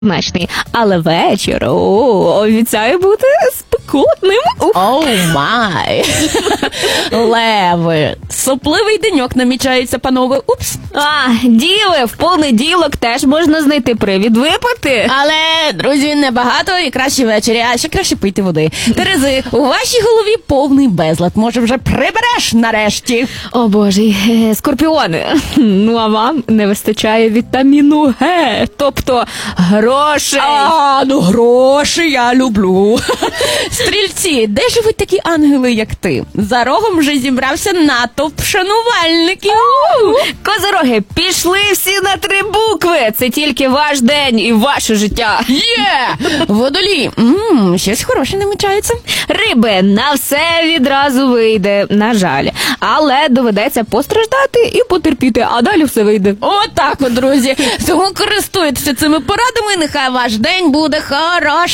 смачний, але вечір, обіцяє бути спекотним. Оу май! Леви! Сопливий деньок намічається, панове. Упс! Діви, в понеділок теж можна знайти привід випити. Але, друзі, небагато і краще ввечері, а ще краще пити води. Терези, у вашій голові повний безлад. Може, вже прибереш нарешті? О, Боже, скорпіони. Ну, а вам не вистачає вітаміну Г, тобто грошей. Гроші я люблю. Стрільці, де живуть такі ангели, як ти? За рогом вже зібрався натовп шанувальників. Козироги, пішли всі на 3 букви. Це тільки ваш день і ваше життя. Водолій, щось хороше намічається. Риби, на все відразу вийде, на жаль. Але доведеться постраждати і потерпіти, а далі все вийде. Отак от, друзі. Тому користуйтеся цими порадами, нехай ваш день буде хороший.